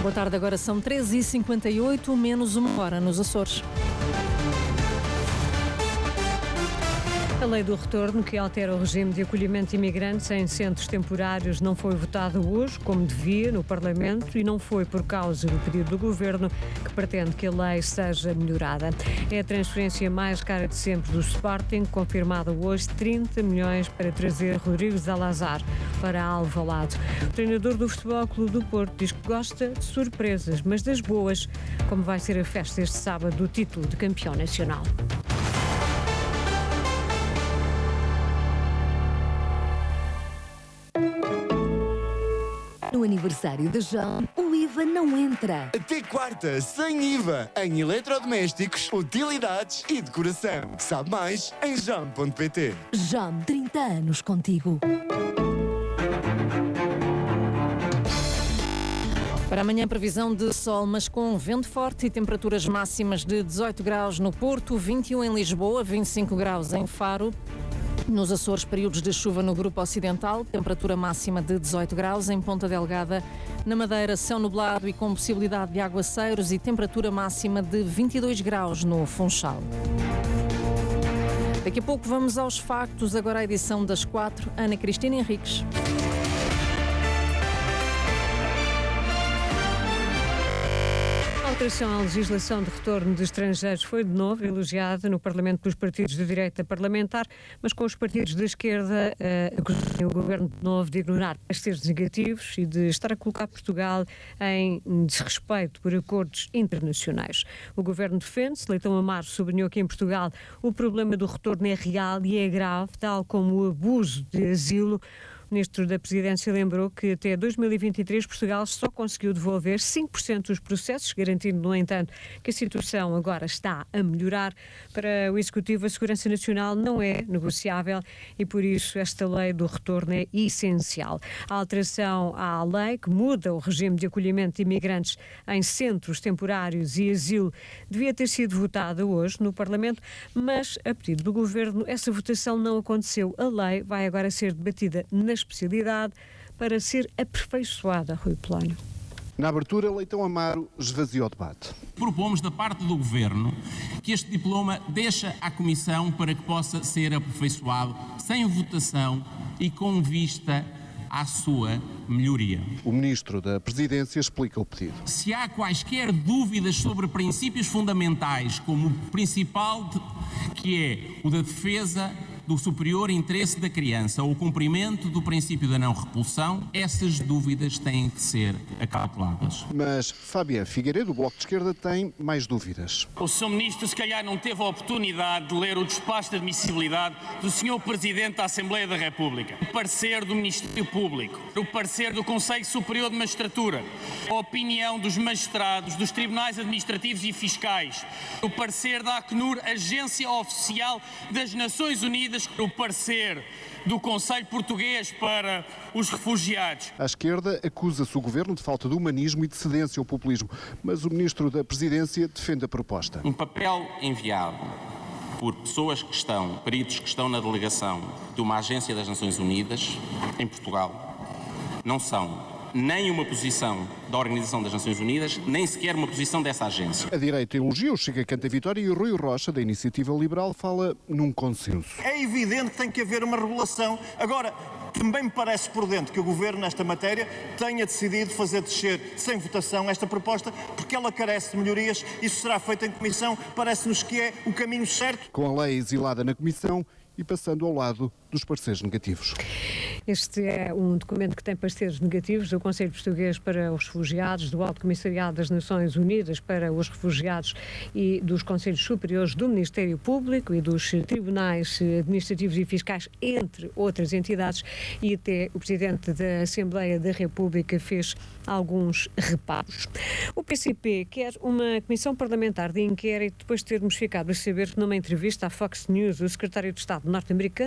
Boa tarde, agora são 13h58, menos uma hora nos Açores. A lei do retorno, que altera o regime de acolhimento de imigrantes em centros temporários, não foi votada hoje, como devia, no Parlamento, e não foi por causa do pedido do Governo, que pretende que a lei seja melhorada. É a transferência mais cara de sempre do Sporting, confirmada hoje, 30 milhões para trazer Rodrigo Zalazar para Alvalade. O treinador do Futebol Clube do Porto diz que gosta de surpresas, mas das boas, como vai ser a festa este sábado do título de campeão nacional. No aniversário da JAM, o IVA não entra. Até quarta, sem IVA, em eletrodomésticos, utilidades e decoração. Sabe mais em jam.pt. JAM, 30 anos contigo. Para amanhã, previsão de sol, mas com vento forte e temperaturas máximas de 18 graus no Porto, 21 em Lisboa, 25 graus em Faro. Nos Açores, períodos de chuva no grupo ocidental, temperatura máxima de 18 graus. Em Ponta Delgada, na Madeira, céu nublado e com possibilidade de aguaceiros e temperatura máxima de 22 graus no Funchal. Daqui a pouco vamos aos factos, agora a edição das 4, Ana Cristina Henriques. A alteração à legislação de retorno de estrangeiros foi de novo elogiada no Parlamento pelos partidos de direita parlamentar, mas com os partidos da esquerda acusam o Governo de novo de ignorar pareceres negativos e de estar a colocar Portugal em desrespeito por acordos internacionais. O Governo defende-se. Leitão Amaro sublinhou que em Portugal o problema do retorno é real e é grave, tal como o abuso de asilo. O Ministro da Presidência lembrou que até 2023 Portugal só conseguiu devolver 5% dos processos, garantindo, no entanto, que a situação agora está a melhorar. Para o Executivo, a segurança nacional não é negociável e, por isso, esta lei do retorno é essencial. A alteração à lei, que muda o regime de acolhimento de imigrantes em centros temporários e asilo, devia ter sido votada hoje no Parlamento, mas, a pedido do Governo, essa votação não aconteceu. A lei vai agora ser debatida na especialidade para ser aperfeiçoada, Rui Polónio. Na abertura, Leitão Amaro esvaziou o debate. Propomos da parte do Governo que este diploma deixe à Comissão para que possa ser aperfeiçoado sem votação e com vista à sua melhoria. O Ministro da Presidência explica o pedido. Se há quaisquer dúvidas sobre princípios fundamentais, como o principal, que é o da defesa do superior interesse da criança ou o cumprimento do princípio da não repulsão, essas dúvidas têm que ser acauteladas. Mas Fabián Figueiredo, do Bloco de Esquerda, tem mais dúvidas. O Sr. Ministro se calhar não teve a oportunidade de ler o despacho de admissibilidade do Sr. Presidente da Assembleia da República, o parecer do Ministério Público, o parecer do Conselho Superior de Magistratura, a opinião dos magistrados, dos tribunais administrativos e fiscais, o parecer da Acnur, Agência Oficial das Nações Unidas, o parecer do Conselho Português para os Refugiados. À esquerda acusa-se o Governo de falta de humanismo e de cedência ao populismo, mas o Ministro da Presidência defende a proposta. Um papel enviado por pessoas peritos que estão na delegação de uma agência das Nações Unidas em Portugal, não são nem uma posição da Organização das Nações Unidas, nem sequer uma posição dessa agência. A direita elogia, o Chega canta vitória e o Rui Rocha, da Iniciativa Liberal, fala num consenso. É evidente que tem que haver uma regulação. Agora, também me parece prudente que o Governo, nesta matéria, tenha decidido fazer descer sem votação esta proposta, porque ela carece de melhorias. Isso será feito em comissão. Parece-nos que é o caminho certo. Com a lei exilada na comissão e passando ao lado dos pareceres negativos. Este é um documento que tem pareceres negativos do Conselho Português para os Refugiados, do Alto Comissariado das Nações Unidas para os Refugiados e dos Conselhos Superiores do Ministério Público e dos Tribunais Administrativos e Fiscais, entre outras entidades, e até o Presidente da Assembleia da República fez alguns reparos. O PCP quer uma comissão parlamentar de inquérito depois de termos ficado a saber que numa entrevista à Fox News o secretário de Estado norte-americano, Marco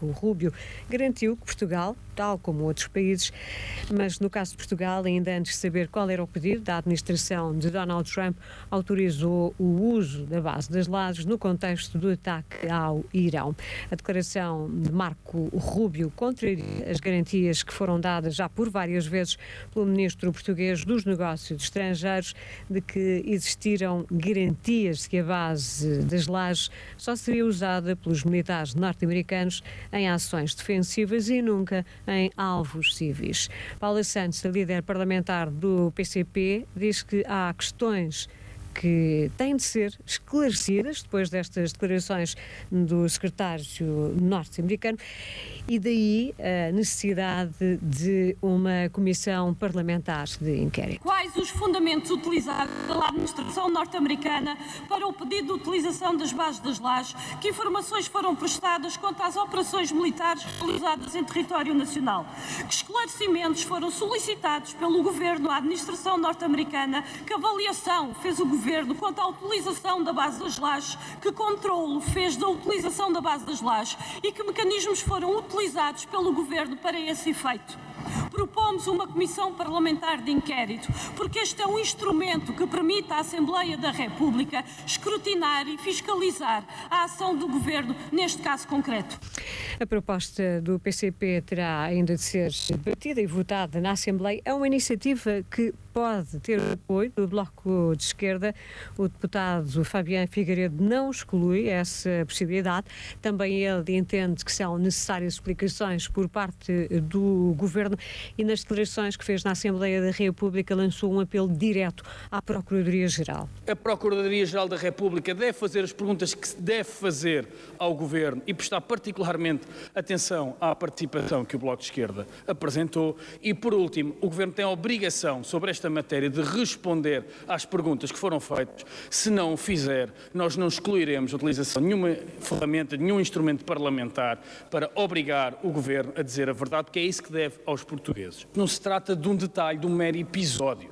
Marco Rubio, garantiu que Portugal, tal como outros países, mas no caso de Portugal, ainda antes de saber qual era o pedido da administração de Donald Trump, autorizou o uso da base das Lajes no contexto do ataque ao Irão. A declaração de Marco Rubio contraria as garantias que foram dadas já por várias vezes pelo ministro português dos Negócios Estrangeiros de que existiram garantias de que a base das Lajes só seria usada pelos militares norte-americanos em ações defensivas e nunca em alvos civis. Paula Santos, a líder parlamentar do PCP, diz que há questões que têm de ser esclarecidas depois destas declarações do secretário norte-americano e daí a necessidade de uma comissão parlamentar de inquérito. Quais os fundamentos utilizados pela administração norte-americana para o pedido de utilização das bases das Lajes? Que informações foram prestadas quanto às operações militares realizadas em território nacional? Que esclarecimentos foram solicitados pelo governo à administração norte-americana? Que avaliação fez o governo quanto à utilização da base das Lajes? Que controlo fez da utilização da base das Lajes? E que mecanismos foram utilizados pelo governo para esse efeito? Propomos uma comissão parlamentar de inquérito, porque este é um instrumento que permite à Assembleia da República escrutinar e fiscalizar a ação do governo neste caso concreto. A proposta do PCP terá ainda de ser debatida e votada na Assembleia. É uma iniciativa que pode ter o apoio do Bloco de Esquerda. O deputado Fabiano Figueiredo não exclui essa possibilidade. Também ele entende que são necessárias explicações por parte do Governo e nas declarações que fez na Assembleia da República lançou um apelo direto à Procuradoria-Geral. A Procuradoria-Geral da República deve fazer as perguntas que se deve fazer ao Governo e prestar particularmente atenção à participação que o Bloco de Esquerda apresentou e, por último, o Governo tem a obrigação sobre esta matéria de responder às perguntas que foram feitas. Se não o fizer, nós não excluiremos a utilização de nenhuma ferramenta, de nenhum instrumento parlamentar para obrigar o Governo a dizer a verdade, porque é isso que deve aos portugueses. Não se trata de um detalhe, de um mero episódio.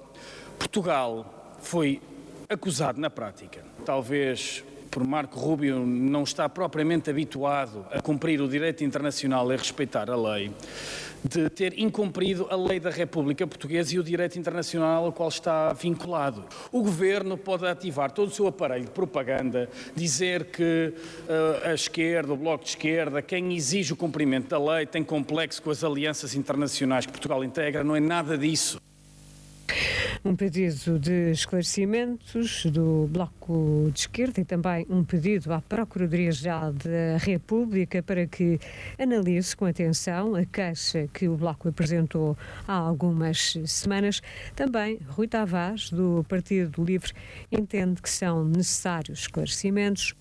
Portugal foi acusado na prática, talvez por Marco Rubio não está propriamente habituado a cumprir o direito internacional e a respeitar a lei, de ter incumprido a lei da República Portuguesa e o direito internacional ao qual está vinculado. O Governo pode ativar todo o seu aparelho de propaganda, dizer que a esquerda, o Bloco de Esquerda, quem exige o cumprimento da lei tem complexo com as alianças internacionais que Portugal integra, não é nada disso. Um pedido de esclarecimentos do Bloco de Esquerda e também um pedido à Procuradoria-Geral da República para que analise com atenção a queixa que o Bloco apresentou há algumas semanas. Também Rui Tavares, do Partido Livre, entende que são necessários esclarecimentos,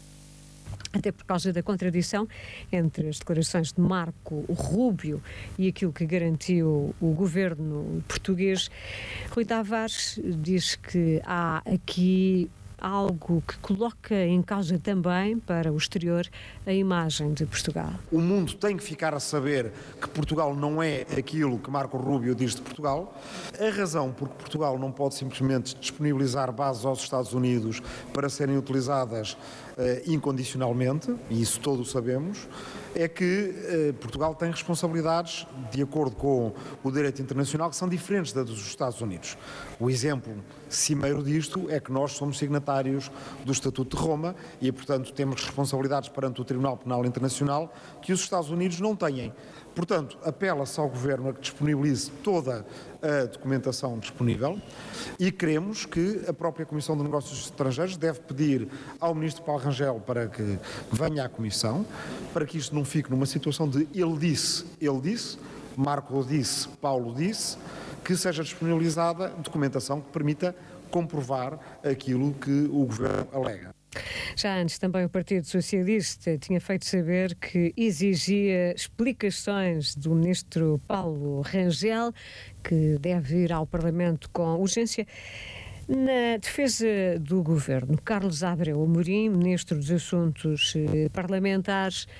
até por causa da contradição entre as declarações de Marco Rubio e aquilo que garantiu o governo português. Rui Tavares diz que há aqui algo que coloca em causa também para o exterior a imagem de Portugal. O mundo tem que ficar a saber que Portugal não é aquilo que Marco Rubio diz de Portugal. A razão por que Portugal não pode simplesmente disponibilizar bases aos Estados Unidos para serem utilizadas incondicionalmente, e isso todos sabemos, é que Portugal tem responsabilidades de acordo com o direito internacional que são diferentes das dos Estados Unidos. O exemplo cimeiro disto é que nós somos signatários do Estatuto de Roma e, portanto, temos responsabilidades perante o Tribunal Penal Internacional que os Estados Unidos não têm. Portanto, apela-se ao Governo a que disponibilize toda a documentação disponível e queremos que a própria Comissão de Negócios Estrangeiros deve pedir ao Ministro Paulo Rangel para que venha à Comissão, para que isto não fique numa situação de ele disse, Marco disse, Paulo disse, que seja disponibilizada documentação que permita comprovar aquilo que o Governo alega. Já antes também o Partido Socialista tinha feito saber que exigia explicações do ministro Paulo Rangel, que deve ir ao Parlamento com urgência. Na defesa do Governo, Carlos Abreu Amorim, ministro dos Assuntos Parlamentares,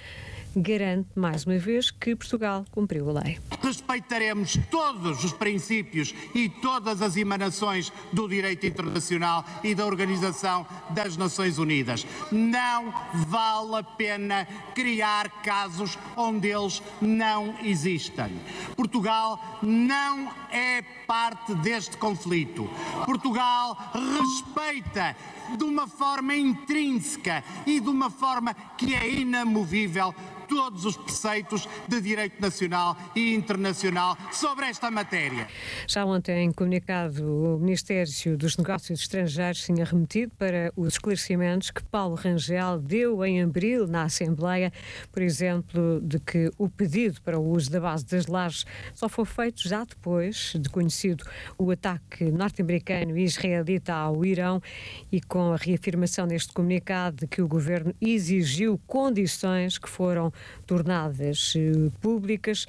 garante, mais uma vez, que Portugal cumpriu a lei. Respeitaremos todos os princípios e todas as emanações do direito internacional e da Organização das Nações Unidas. Não vale a pena criar casos onde eles não existem. Portugal não é parte deste conflito. Portugal respeita de uma forma intrínseca e de uma forma que é inamovível todos os preceitos de direito nacional e internacional sobre esta matéria. Já ontem, em comunicado, o Ministério dos Negócios Estrangeiros tinha remetido para os esclarecimentos que Paulo Rangel deu em abril na Assembleia, por exemplo, de que o pedido para o uso da base das Lajes só foi feito já depois de conhecido o ataque norte-americano e israelita ao Irão, e com a reafirmação neste comunicado de que o Governo exigiu condições que foram tornadas públicas.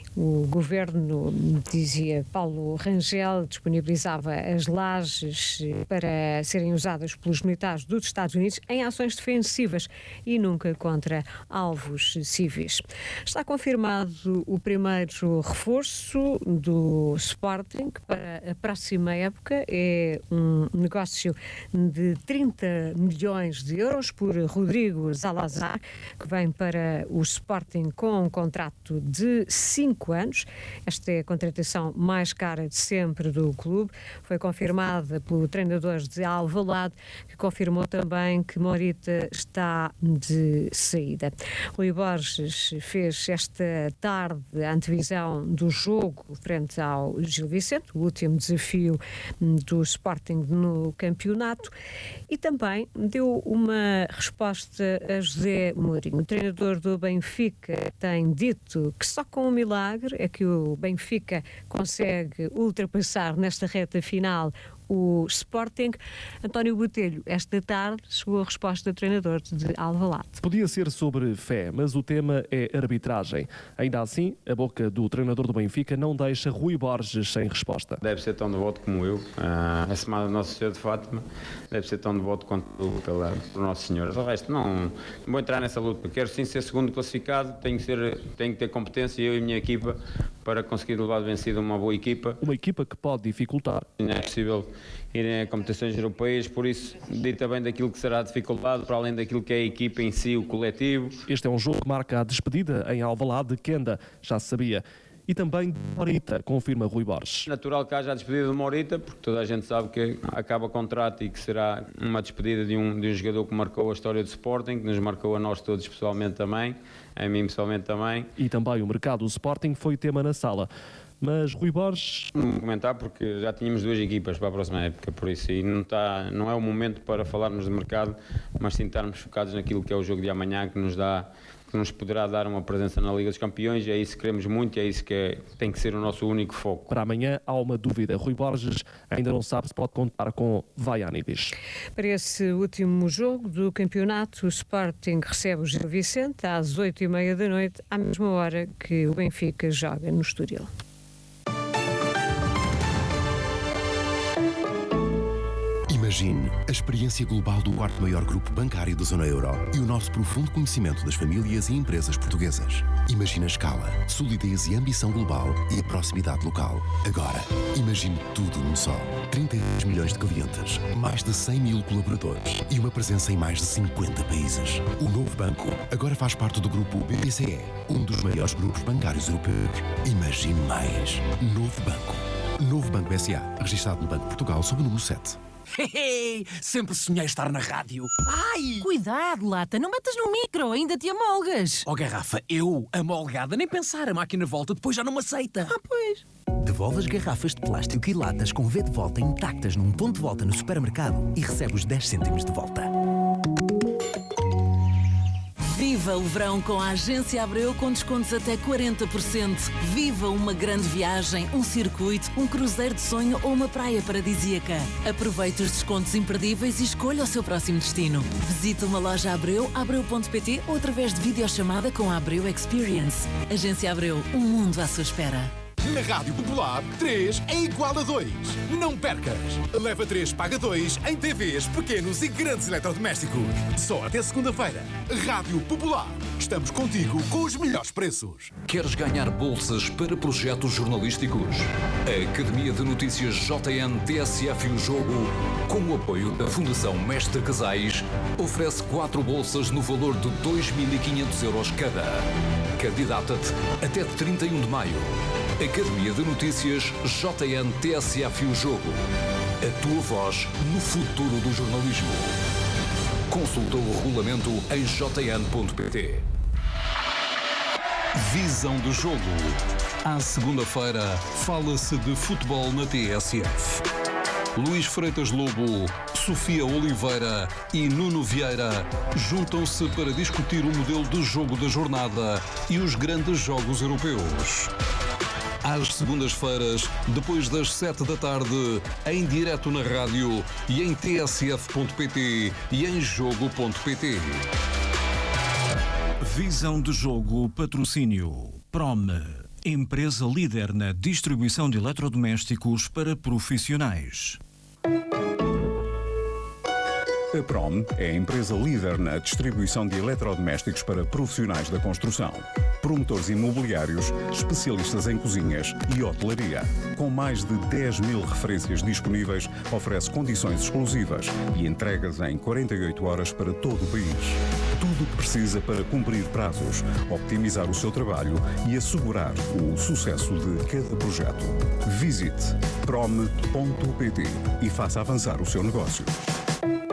O Governo, dizia Paulo Rangel, disponibilizava as lajes para serem usadas pelos militares dos Estados Unidos em ações defensivas e nunca contra alvos civis. Está confirmado o primeiro reforço do Sporting para a próxima época. É um negócio de 30 milhões de euros por Rodrigo Zalazar, que vem para o Sporting com um contrato de 5 anos. Esta é a contratação mais cara de sempre do clube. Foi confirmada pelo treinador de Alvalade, que confirmou também que Morita está de saída. Rui Borges fez esta tarde a antevisão do jogo frente ao Gil Vicente, o último desafio do Sporting no campeonato, e também deu uma resposta a José Mourinho. O treinador do Benfica tem dito que só com um milagre é que o Benfica consegue ultrapassar nesta reta final o Sporting. António Botelho, esta tarde chegou a resposta do treinador de Alvalade. Podia ser sobre fé, mas o tema é arbitragem. Ainda assim, a boca do treinador do Benfica não deixa Rui Borges sem resposta. Deve ser tão devoto como eu. A Semana de Nossa Senhora de Fátima deve ser tão devoto quanto eu pelo Nosso Senhor. O resto, não vou entrar nessa luta. Quero sim ser segundo classificado, tenho que ter competência, eu e a minha equipa, para conseguir levar de vencido uma boa equipa. Uma equipa que pode dificultar. Não é possível irem a competições europeias, por isso dita bem daquilo que será a dificuldade, para além daquilo que é a equipa em si, o coletivo. Este é um jogo que marca a despedida em Alvalade de Kenda, já se sabia. E também de Morita, confirma Rui Borges. Natural que haja a despedida de Morita, porque toda a gente sabe que acaba o contrato e que será uma despedida de um jogador que marcou a história do Sporting, que nos marcou a nós todos pessoalmente também, a mim pessoalmente também. E também o mercado do Sporting foi tema na sala. Mas Rui Borges... Não vou comentar porque já tínhamos 2 equipas para a próxima época, por isso e não é o momento para falarmos de mercado, mas sim estarmos focados naquilo que é o jogo de amanhã, que nos poderá dar uma presença na Liga dos Campeões, e é isso que queremos muito e é isso que tem que ser o nosso único foco. Para amanhã há uma dúvida. Rui Borges ainda não sabe se pode contar com Vaianidis. Para esse último jogo do campeonato, o Sporting recebe o Gil Vicente às 8h30 da noite, à mesma hora que o Benfica joga no Estoril. Imagine a experiência global do 4º maior grupo bancário da zona euro e o nosso profundo conhecimento das famílias e empresas portuguesas. Imagine a escala, solidez e ambição global e a proximidade local. Agora, imagine tudo num só. 32 milhões de clientes, mais de 100 mil colaboradores e uma presença em mais de 50 países. O novo banco agora faz parte do grupo BPCE, um dos maiores grupos bancários europeus. Imagine mais. Novo Banco. Novo Banco S.A., registado no Banco de Portugal sob o número 7. Sempre sonhei estar na rádio. Ai! Cuidado, Lata, não metas no micro, ainda te amolgas. Oh, garrafa, eu, amolgada, nem pensar, a máquina volta, depois já não me aceita. Ah, pois. Devolve as garrafas de plástico e latas com V de volta intactas num ponto de volta no supermercado e recebe os 10 cêntimos de volta. Viva o verão com a Agência Abreu com descontos até 40%. Viva uma grande viagem, um circuito, um cruzeiro de sonho ou uma praia paradisíaca. Aproveite os descontos imperdíveis e escolha o seu próximo destino. Visite uma loja Abreu, abreu.pt ou através de videochamada com a Abreu Experience. Agência Abreu, um mundo à sua espera. Na Rádio Popular, 3 é igual a 2. Não percas! Leva 3, paga 2 em TVs, pequenos e grandes eletrodomésticos. Só até segunda-feira. Rádio Popular. Estamos contigo com os melhores preços. Queres ganhar bolsas para projetos jornalísticos? A Academia de Notícias JN TSF e o Jogo, com o apoio da Fundação Mestre Casais, oferece 4 bolsas no valor de 2.500 euros cada. Candidata-te até 31 de maio. Academia de Notícias JN TSF e o Jogo. A tua voz no futuro do jornalismo. Consulta o regulamento em jn.pt. Visão do jogo. À segunda-feira, fala-se de futebol na TSF. Luís Freitas Lobo, Sofia Oliveira e Nuno Vieira juntam-se para discutir o modelo de jogo da jornada e os grandes jogos europeus. Às segundas-feiras, depois das 7 da tarde, em direto na rádio e em tsf.pt e em jogo.pt. Visão de jogo, patrocínio. Prome, empresa líder na distribuição de eletrodomésticos para profissionais. A Prom é a empresa líder na distribuição de eletrodomésticos para profissionais da construção. Promotores imobiliários, especialistas em cozinhas e hotelaria. Com mais de 10.000 referências disponíveis, oferece condições exclusivas e entregas em 48 horas para todo o país. Tudo o que precisa para cumprir prazos, optimizar o seu trabalho e assegurar o sucesso de cada projeto. Visite prom.pt e faça avançar o seu negócio.